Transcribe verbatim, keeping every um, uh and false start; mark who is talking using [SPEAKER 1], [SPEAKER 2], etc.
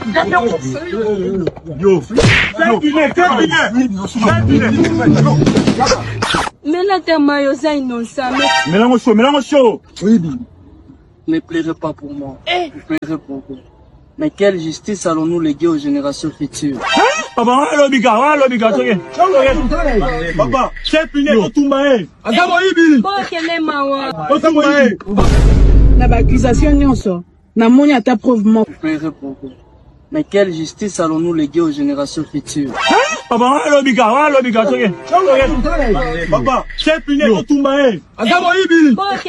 [SPEAKER 1] Yo,
[SPEAKER 2] mais là, t'es maillot, innocent.
[SPEAKER 1] mélange chaud, mélange chaud. Oui,
[SPEAKER 3] Ne pleurez pas pour moi. Ne pleurez pour vous. Mais quelle justice allons-nous léguer aux générations futures?
[SPEAKER 1] Papa, allô, Bika, allô, Bika, papa, c'est fini, on tombe.
[SPEAKER 4] Na ba accusation nyonso. Na moni ata preuve mo.
[SPEAKER 3] Ne pleurez pour vous. Mais quelle justice allons-nous léguer aux générations futures?
[SPEAKER 1] Papa, allô, Bika, allô, Bika, papa, c'est fini, on tombe.